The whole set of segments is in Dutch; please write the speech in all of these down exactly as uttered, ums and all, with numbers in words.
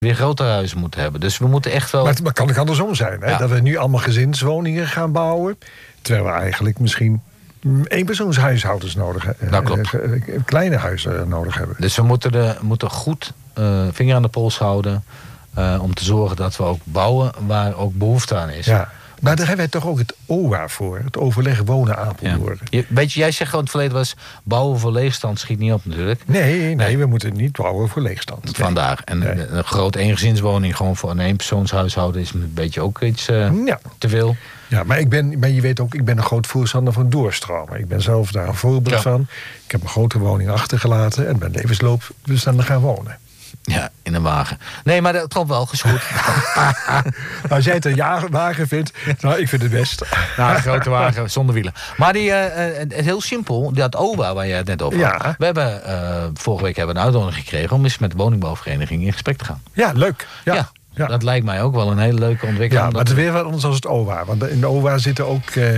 weer grotere huizen moeten hebben. Dus we moeten echt wel... Maar het kan ook andersom zijn, hè? Ja. Dat we nu allemaal gezinswoningen gaan bouwen, terwijl we eigenlijk misschien eenpersoonshuishoudens nodig hebben. Dat klopt. Kleine huizen nodig hebben. Dus we moeten, de, moeten goed uh, vinger aan de pols houden uh, om te zorgen dat we ook bouwen waar ook behoefte aan is. Ja. Maar daar hebben wij toch ook het O W A voor. Het overleg wonen Apeldoorn. Ja. Je, weet je, jij zegt gewoon het verleden was... bouwen voor leegstand schiet niet op natuurlijk. Nee, nee, nee. we moeten niet bouwen voor leegstand. Nee. Vandaar. En nee. een, een groot eengezinswoning gewoon voor een eenpersoonshuishouden... is een beetje ook iets uh, ja. te veel. Ja, maar, ik ben, maar je weet ook, ik ben een groot voorstander van doorstromen. Ik ben zelf daar een voorbeeld ja. van. Ik heb een grote woning achtergelaten... en ben levensloopbestendig gaan wonen. Ja, in een wagen. Nee, maar dat klopt wel, is goed. Nou, als jij het een ja wagen vindt, nou, ik vind het best. Nou, een grote wagen zonder wielen. Maar die, uh, het heel simpel, dat O W A waar je het net over had. Ja. We hebben, uh, vorige week hebben we een uitnodiging gekregen... om eens met de woningbouwvereniging in gesprek te gaan. Ja, leuk. Ja. ja. Ja. Dat lijkt mij ook wel een hele leuke ontwikkeling. Ja, maar het is weer wat anders dan het O W A. Want in de O W A zitten ook uh, uh,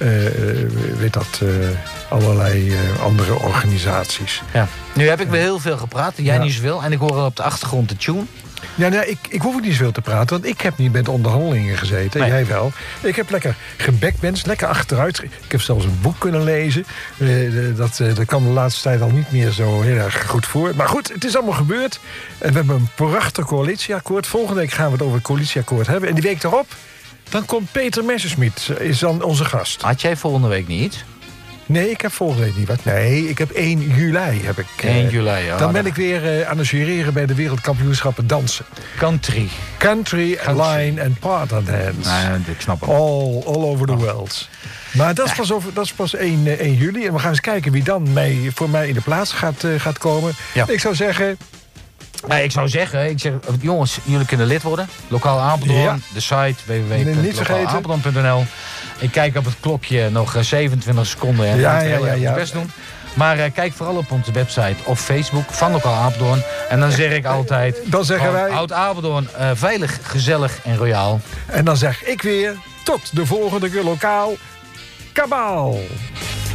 weet dat, uh, allerlei uh, andere organisaties. Ja. Nu heb ik weer heel veel gepraat, jij ja. niet zoveel. En ik hoor op de achtergrond de tune. Ja, nou, ik, ik hoef ook niet zoveel te praten, want ik heb niet met onderhandelingen gezeten. Nee. Jij wel. Ik heb lekker gebekbenst, lekker achteruit. Ik heb zelfs een boek kunnen lezen. Uh, dat, uh, dat kwam de laatste tijd al niet meer zo heel erg goed voor. Maar goed, het is allemaal gebeurd. En we hebben een prachtig coalitieakkoord. Volgende week gaan we het over het coalitieakkoord hebben. En die week erop, dan komt Peter Messerschmidt, is dan onze gast. Had jij volgende week niet? Nee, ik heb volgende week niet wat. Nee, ik heb één juli. Heb ik, één juli, ja. Dan ben ik weer uh, aan het jureren bij de wereldkampioenschappen dansen. Country. Country, Country. Line en partner dance. Nou, ik snap het. All, all over the world. Maar dat is pas, over, dat is pas één, uh, één juli. En we gaan eens kijken wie dan mij, voor mij in de plaats gaat, uh, gaat komen. Ja. Ik zou zeggen... Nee, ik zou zeggen, ik zeg, jongens, jullie kunnen lid worden. Lokaal Apeldoorn, ja. de site w w w punt lokaal apeldoorn punt n l. Ik kijk op het klokje, nog zevenentwintig seconden. En ja, ja, ja, ja, ja. best doen. Maar uh, kijk vooral op onze website of Facebook van Lokaal Apeldoorn. En dan zeg ik altijd... Dan zeggen wij... Oud Apeldoorn, uh, veilig, gezellig en royaal. En dan zeg ik weer, tot de volgende keer Lokaal Kabaal.